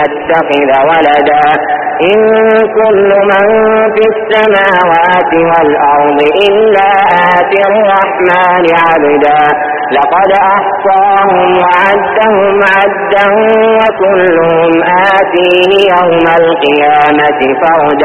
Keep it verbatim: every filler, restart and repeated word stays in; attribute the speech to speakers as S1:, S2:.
S1: يتخذ ولدا إن كل من في السماوات والأرض إلا آتي الرحمن عبدا لقد أحصاهم وعدهم عدا وكلهم آتيه يوم القيامة فردا